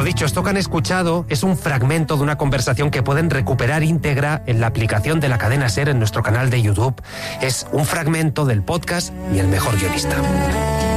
Lo dicho, esto que han escuchado es un fragmento de una conversación que pueden recuperar íntegra en la aplicación de la cadena SER en nuestro canal de YouTube. Es un fragmento del podcast Y el mejor guionista.